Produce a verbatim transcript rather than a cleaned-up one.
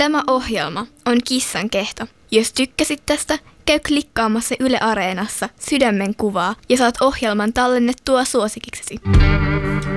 Tämä ohjelma on Kissan kehto. Jos tykkäsit tästä, käy klikkaamassa Yle Areenassa sydämen kuvaa ja saat ohjelman tallennettua suosikiksesi.